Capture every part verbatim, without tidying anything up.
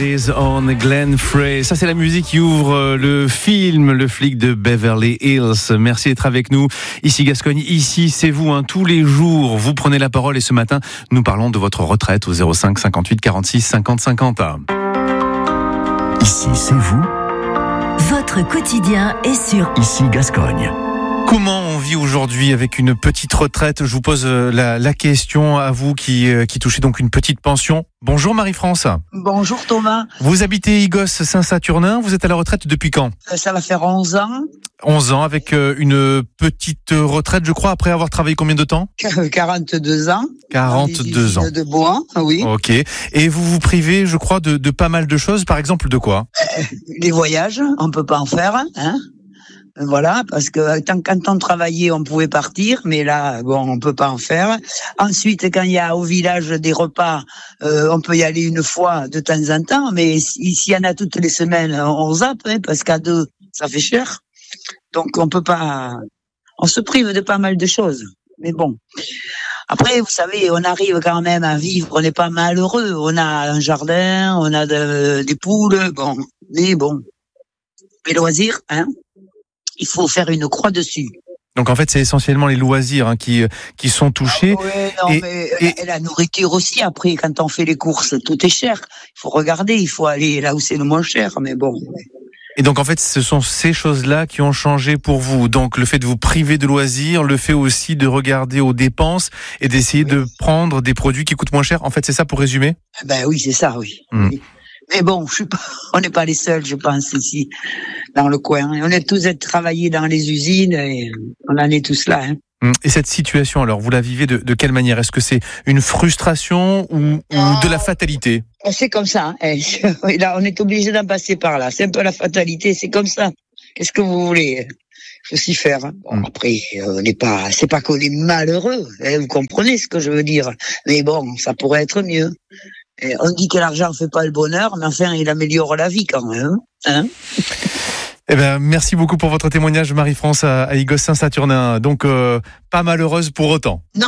On Glenn Frey, ça c'est la musique qui ouvre le film Le flic de Beverly Hills. Merci d'être avec nous. Ici Gascogne, ici c'est vous, hein. Tous les jours vous prenez la parole et ce matin nous parlons de votre retraite au zéro cinq cinquante-huit quarante-six cinquante cinquante. Ici c'est vous. Votre quotidien est sur Ici Gascogne. Comment on vit aujourd'hui avec une petite retraite ? Je vous pose la, la question à vous qui, qui touchez donc une petite pension. Bonjour Marie-France. Bonjour Thomas. Vous habitez Igos Saint-Saturnin, vous êtes à la retraite depuis quand ? Ça va faire onze ans. onze ans avec une petite retraite, je crois, après avoir travaillé combien de temps ? quarante-deux ans. quarante-deux ans. De bois, oui. Ok. Et vous vous privez, je crois, de, de pas mal de choses, par exemple de quoi ? euh, Les voyages, on peut pas en faire, hein. Voilà, parce que tant, quand on travaillait, on pouvait partir, mais là, bon, on peut pas en faire. Ensuite, quand il y a au village des repas, euh, on peut y aller une fois de temps en temps, mais s'il y en a toutes les semaines, on zappe, hein, parce qu'à deux, ça fait cher. Donc, on peut pas, on se prive de pas mal de choses. Mais bon. Après, vous savez, on arrive quand même à vivre, on n'est pas malheureux. On a un jardin, on a de, des poules, bon, mais bon. Les loisirs, hein. Il faut faire une croix dessus. Donc en fait, c'est essentiellement les loisirs hein, qui qui sont touchés. Ah ouais, non, et, mais et... la nourriture aussi. Après, quand on fait les courses, tout est cher. Il faut regarder, il faut aller là où c'est le moins cher. Mais bon. Et donc en fait, ce sont ces choses-là qui ont changé pour vous. Donc le fait de vous priver de loisirs, le fait aussi de regarder aux dépenses et d'essayer oui. de prendre des produits qui coûtent moins cher. En fait, c'est ça pour résumer ? Ben oui, c'est ça, oui. Mmh. oui. Mais bon, je suis pas, on n'est pas les seuls, je pense, ici, dans le coin. On est tous travaillés dans les usines et on en est tous là. Hein. Et cette situation, alors, vous la vivez de, de quelle manière ? Est-ce que c'est une frustration ou, ou oh, de la fatalité ? C'est comme ça. Hein. Là, on est obligé d'en passer par là. C'est un peu la fatalité, c'est comme ça. Qu'est-ce que vous voulez ? Faut s'y faire. Hein. Bon, après, on n'est pas, c'est pas qu'on est malheureux. Hein, vous comprenez ce que je veux dire ? Mais bon, ça pourrait être mieux. On dit que l'argent fait pas le bonheur, mais enfin, il améliore la vie quand même. Hein ? Eh ben, merci beaucoup pour votre témoignage, Marie-France, à, à Igos Saint-Saturnin. Donc, euh, pas malheureuse pour autant. Non.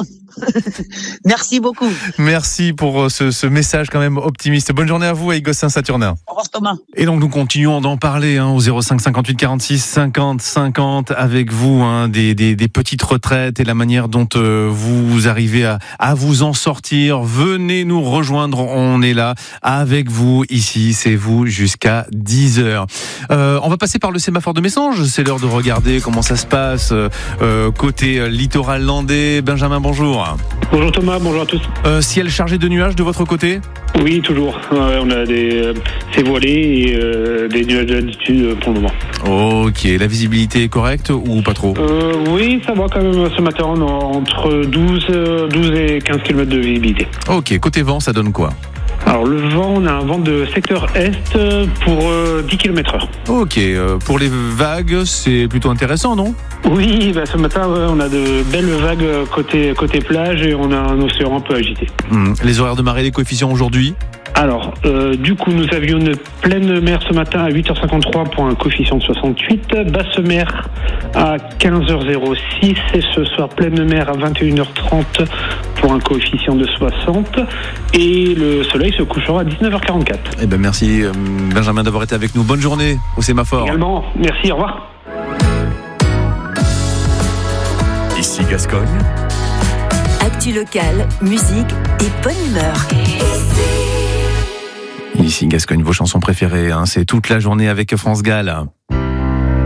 Merci beaucoup. Merci pour ce, ce message quand même optimiste. Bonne journée à vous, à Igos Saint-Saturnin. Au revoir, Thomas. Et donc, nous continuons d'en parler hein, au zéro cinq cinquante-huit quarante-six cinquante cinquante avec vous, hein, des, des, des petites retraites et la manière dont euh, vous arrivez à, à vous en sortir. Venez nous rejoindre, on est là avec vous ici, c'est vous jusqu'à dix heures. Euh, on va passer par le sémaphore de Messanges, c'est l'heure de regarder comment ça se passe euh, côté littoral landais. Benjamin, bonjour. Bonjour Thomas, bonjour à tous. Euh, ciel chargé de nuages de votre côté ? Oui, toujours. Ouais, on a des euh, c'est voilé et euh, des nuages d'altitude pour le moment. Ok, la visibilité est correcte ou pas trop ? euh, Oui, ça va quand même. Ce matin, on a entre douze, douze et quinze kilomètres de visibilité. Ok, côté vent, ça donne quoi ? Alors le vent, on a un vent de secteur est pour euh, dix kilomètres heure. Ok, euh, pour les vagues, c'est plutôt intéressant, non ? Oui, bah, ce matin, ouais, on a de belles vagues côté, côté plage et on a un océan un peu agité. Mmh. Les horaires de marée, les coefficients aujourd'hui ? Alors, euh, du coup, nous avions une pleine mer ce matin à huit heures cinquante-trois pour un coefficient de soixante-huit, basse mer à quinze heures six et ce soir pleine mer à vingt et une heures trente pour un coefficient de soixante et le soleil se couchera à dix-neuf heures quarante-quatre. Eh ben merci Benjamin d'avoir été avec nous. Bonne journée au sémaphore. Également, merci, au revoir. Ici Gascogne. Actu locale, musique et bonne humeur. Ici Gascogne, vos chansons préférées, hein, c'est toute la journée avec France Gall.